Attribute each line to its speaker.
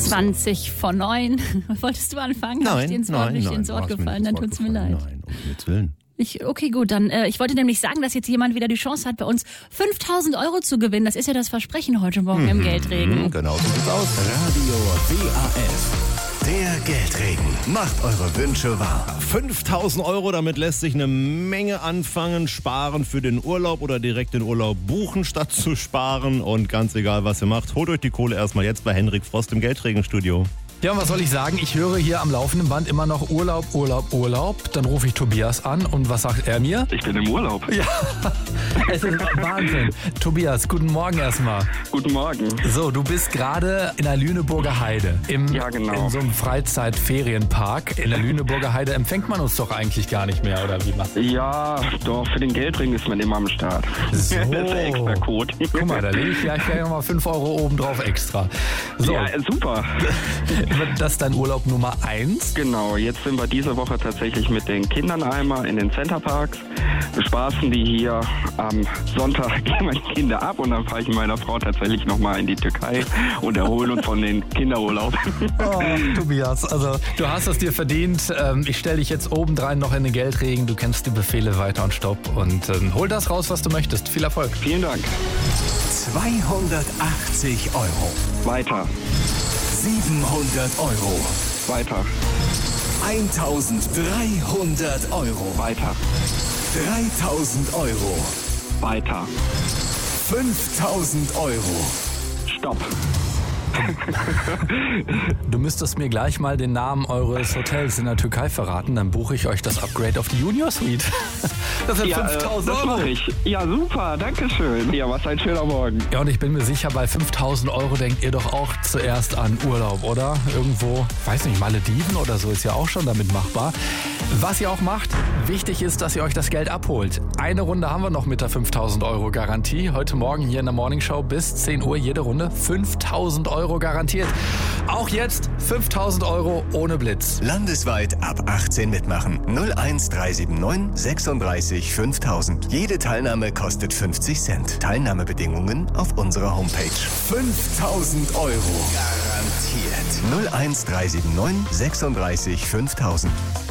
Speaker 1: 20:09. Wolltest du anfangen? Habe ich dir ins Wort gefallen? Dann tut's mir leid.
Speaker 2: Nein, um Himmels Willen.
Speaker 1: Okay, gut, dann ich wollte nämlich sagen, dass jetzt jemand wieder die Chance hat, bei uns 5.000 € zu gewinnen. Das ist ja das Versprechen heute Morgen im Geldregen.
Speaker 2: Genau so sieht's aus.
Speaker 3: Radio WAF. Der Geldregen. Macht eure Wünsche wahr.
Speaker 2: 5.000 €, damit lässt sich eine Menge anfangen. Sparen für den Urlaub oder direkt den Urlaub buchen, statt zu sparen. Und ganz egal, was ihr macht, holt euch die Kohle erstmal jetzt bei Henrik Frost im Geldregenstudio.
Speaker 4: Ja, und was soll ich sagen? Ich höre hier am laufenden Band immer noch Urlaub, Urlaub, Urlaub. Dann rufe ich Tobias an und was sagt er mir?
Speaker 5: Ich bin im Urlaub.
Speaker 4: Ja, es ist Wahnsinn. Tobias, guten Morgen erstmal.
Speaker 5: Guten Morgen.
Speaker 4: So, du bist gerade in der Lüneburger Heide.
Speaker 5: Ja, genau.
Speaker 4: In so einem Freizeitferienpark. In der Lüneburger Heide empfängt man uns doch eigentlich gar nicht mehr, oder wie macht man?
Speaker 5: Ja, doch, für den Geldring ist man immer am Start.
Speaker 4: So.
Speaker 5: Das ist der extra Code.
Speaker 4: Guck mal, da lege ich gleich nochmal 5 € obendrauf extra. So.
Speaker 5: Ja, super.
Speaker 4: Das ist dein Urlaub Nummer 1?
Speaker 5: Genau, jetzt sind wir diese Woche tatsächlich mit den Kindern einmal in den Centerparks. Bespaßen die hier. Am Sonntag gehen meine Kinder ab und dann fahre ich mit meiner Frau tatsächlich nochmal in die Türkei und erholen uns von den Kinderurlaub.
Speaker 4: Oh, Tobias, also du hast es dir verdient. Ich stelle dich jetzt obendrein noch in den Geldregen. Du kennst die Befehle weiter und stopp und hol das raus, was du möchtest. Viel Erfolg.
Speaker 5: Vielen Dank.
Speaker 3: 280 €.
Speaker 5: Weiter.
Speaker 3: 700 €.
Speaker 5: Weiter.
Speaker 3: 1.300 €.
Speaker 5: Weiter.
Speaker 3: 3.000 €.
Speaker 5: Weiter.
Speaker 3: 5.000 €.
Speaker 5: Stopp.
Speaker 4: Du müsstest mir gleich mal den Namen eures Hotels in der Türkei verraten, dann buche ich euch das Upgrade auf die Junior Suite. Das sind 5.000
Speaker 5: das
Speaker 4: €.
Speaker 5: mache ich. Ja, super, danke schön. Ja, was ein schöner Morgen.
Speaker 4: Ja, und ich bin mir sicher, bei 5.000 € denkt ihr doch auch zuerst an Urlaub, oder? Irgendwo, weiß nicht, Malediven oder so ist ja auch schon damit machbar. Was ihr auch macht, wichtig ist, dass ihr euch das Geld abholt. Eine Runde haben wir noch mit der 5.000 € Garantie. Heute Morgen hier in der Morningshow bis 10 Uhr jede Runde 5.000 € garantiert. Auch jetzt 5.000 € ohne Blitz.
Speaker 3: Landesweit ab 18 mitmachen. 01379 36 5000. Jede Teilnahme kostet 50 Cent. Teilnahmebedingungen auf unserer Homepage. 5.000 € garantiert. 01379 36 5000.